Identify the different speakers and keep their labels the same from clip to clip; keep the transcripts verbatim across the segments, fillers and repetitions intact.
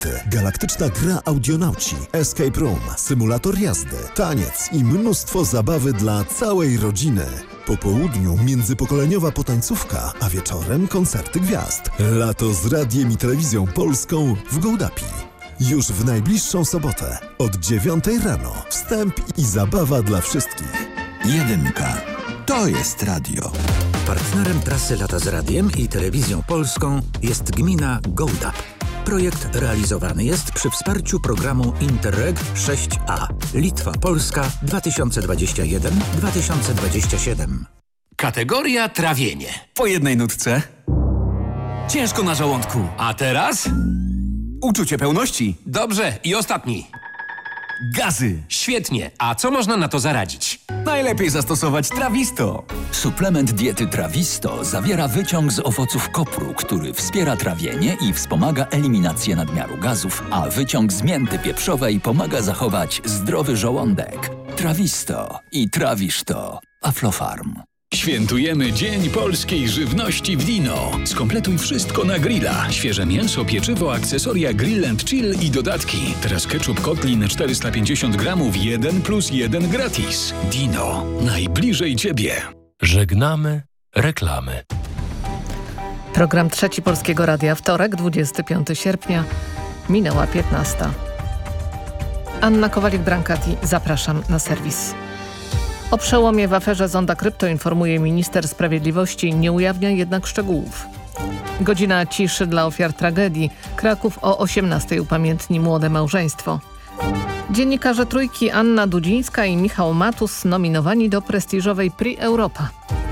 Speaker 1: Galaktyczna gra Audionauci, Escape Room, symulator jazdy, taniec i mnóstwo zabawy dla całej rodziny. Po południu międzypokoleniowa potańcówka, a wieczorem koncerty gwiazd. Lato z radiem i telewizją polską w Gołdapi. Już w najbliższą sobotę od dziewiątej rano. Wstęp i zabawa dla wszystkich.
Speaker 2: Jedynka. To jest radio.
Speaker 3: Partnerem trasy Lata z Radiem i Telewizją Polską jest gmina Gołdap. Projekt realizowany jest przy wsparciu programu Interreg sześć A. Litwa-Polska dwa tysiące dwadzieścia jeden do dwa tysiące dwadzieścia siedem.
Speaker 4: Kategoria trawienie.
Speaker 5: Po jednej nutce. Ciężko na żołądku.
Speaker 4: A teraz?
Speaker 5: Uczucie pełności.
Speaker 4: Dobrze, i ostatni.
Speaker 5: Gazy.
Speaker 4: Świetnie. A co można na to zaradzić?
Speaker 5: Najlepiej zastosować Trawisto.
Speaker 6: Suplement diety Trawisto zawiera wyciąg z owoców kopru, który wspiera trawienie i wspomaga eliminację nadmiaru gazów, a wyciąg z mięty pieprzowej pomaga zachować zdrowy żołądek. Trawisto i trawisz to. Aflofarm.
Speaker 7: Świętujemy Dzień Polskiej Żywności w Dino. Skompletuj wszystko na grilla. Świeże mięso, pieczywo, akcesoria Grill and Chill i dodatki. Teraz ketchup Kotlin czterysta pięćdziesiąt gramów, jeden plus jeden gratis. Dino. Najbliżej Ciebie.
Speaker 8: Żegnamy reklamy.
Speaker 9: Program Trzeci Polskiego Radia, wtorek, dwudziestego piątego sierpnia, minęła piętnasta. Anna Kowalik-Brancati, zapraszam na serwis. O przełomie w aferze Zonda Krypto informuje minister sprawiedliwości, nie ujawnia jednak szczegółów. Godzina ciszy dla ofiar tragedii. Kraków o osiemnastej upamiętni młode małżeństwo. Dziennikarze Trójki Anna Dudzińska i Michał Matus nominowani do prestiżowej Prix Europa.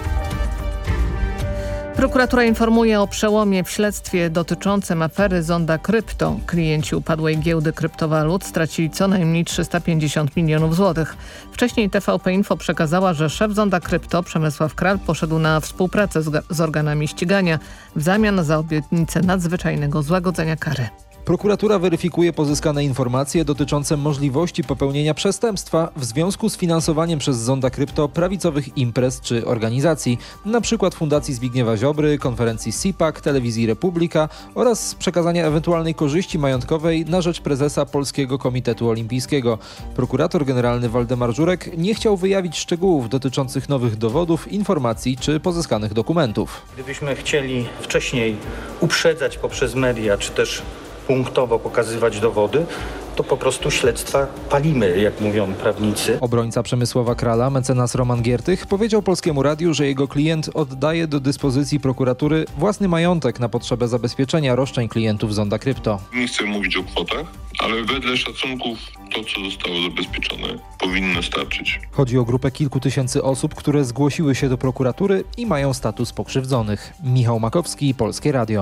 Speaker 9: Prokuratura informuje o przełomie w śledztwie dotyczącym afery Zonda Krypto. Klienci upadłej giełdy kryptowalut stracili co najmniej trzysta pięćdziesiąt milionów złotych. Wcześniej T V P Info przekazała, że szef Zonda Krypto, Przemysław Kral, poszedł na współpracę z, z organami ścigania w zamian za obietnicę nadzwyczajnego złagodzenia kary.
Speaker 10: Prokuratura weryfikuje pozyskane informacje dotyczące możliwości popełnienia przestępstwa w związku z finansowaniem przez Zonda Krypto prawicowych imprez czy organizacji, np. Fundacji Zbigniewa Ziobry, konferencji S I P A C, Telewizji Republika oraz przekazania ewentualnej korzyści majątkowej na rzecz prezesa Polskiego Komitetu Olimpijskiego. Prokurator generalny Waldemar Żurek nie chciał wyjawić szczegółów dotyczących nowych dowodów, informacji czy pozyskanych dokumentów.
Speaker 11: Gdybyśmy chcieli wcześniej uprzedzać poprzez media czy też punktowo pokazywać dowody, to po prostu śledztwa palimy, jak mówią prawnicy.
Speaker 10: Obrońca Przemysława Krala, mecenas Roman Giertych, powiedział Polskiemu Radiu, że jego klient oddaje do dyspozycji prokuratury własny majątek na potrzebę zabezpieczenia roszczeń klientów Zonda Krypto.
Speaker 12: Nie chcę mówić o kwotach, ale wedle szacunków to, co zostało zabezpieczone, powinno starczyć.
Speaker 10: Chodzi o grupę kilku tysięcy osób, które zgłosiły się do prokuratury i mają status pokrzywdzonych. Michał Makowski, Polskie Radio.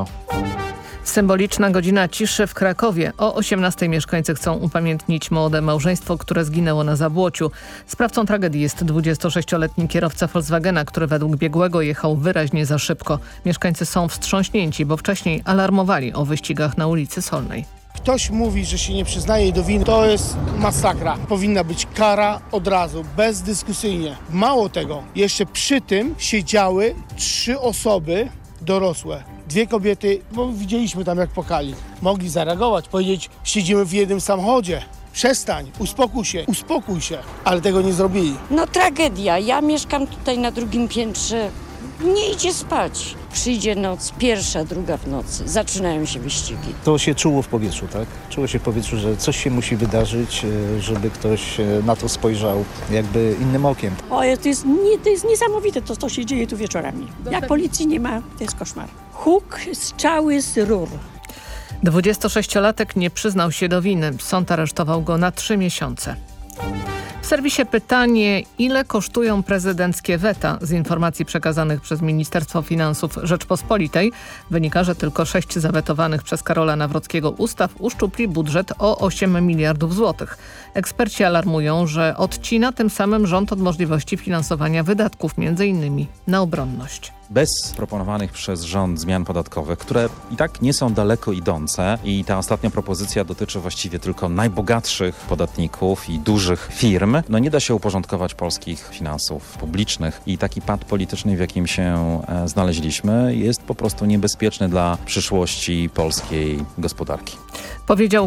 Speaker 9: Symboliczna godzina ciszy w Krakowie. O osiemnastej mieszkańcy chcą upamiętnić młode małżeństwo, które zginęło na Zabłociu. Sprawcą tragedii jest dwudziestosześcioletni kierowca Volkswagena, który według biegłego jechał wyraźnie za szybko. Mieszkańcy są wstrząśnięci, bo wcześniej alarmowali o wyścigach na ulicy Solnej.
Speaker 13: Ktoś mówi, że się nie przyznaje do winy, to jest masakra. Powinna być kara od razu, bezdyskusyjnie. Mało tego, jeszcze przy tym siedziały trzy osoby dorosłe. Dwie kobiety, bo widzieliśmy tam jak płakali, mogli zareagować, powiedzieć, siedzimy w jednym samochodzie. Przestań, uspokój się, uspokój się, ale tego nie zrobili.
Speaker 14: No tragedia, ja mieszkam tutaj na drugim piętrze, nie idzie spać. Przyjdzie noc, pierwsza, druga w nocy, zaczynają się wyścigi.
Speaker 15: To się czuło w powietrzu, tak? Czuło się w powietrzu, że coś się musi wydarzyć, żeby ktoś na to spojrzał jakby innym okiem.
Speaker 16: O, to jest, nie, to jest niesamowite, to, to się dzieje tu wieczorami. Jak policji nie ma, to jest koszmar. Huk, strzały z rur.
Speaker 9: dwudziestosześciolatek nie przyznał się do winy. Sąd aresztował go na trzy miesiące. W serwisie pytanie, ile kosztują prezydenckie weta? Z informacji przekazanych przez Ministerstwo Finansów Rzeczpospolitej wynika, że tylko sześć zawetowanych przez Karola Nawrockiego ustaw uszczupli budżet o osiem miliardów złotych. Eksperci alarmują, że odcina tym samym rząd od możliwości finansowania wydatków, między innymi na obronność.
Speaker 17: Bez proponowanych przez rząd zmian podatkowych, które i tak nie są daleko idące i ta ostatnia propozycja dotyczy właściwie tylko najbogatszych podatników i dużych firm, no nie da się uporządkować polskich finansów publicznych i taki pad polityczny, w jakim się e, znaleźliśmy, jest po prostu niebezpieczny dla przyszłości polskiej gospodarki.
Speaker 9: Powiedział